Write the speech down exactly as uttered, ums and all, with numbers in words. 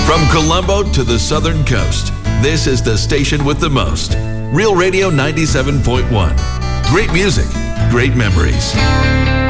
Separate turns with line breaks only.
From Colombo to the southern coast, this is the station with the most. Real Radio ninety-seven point one. Great music, great memories.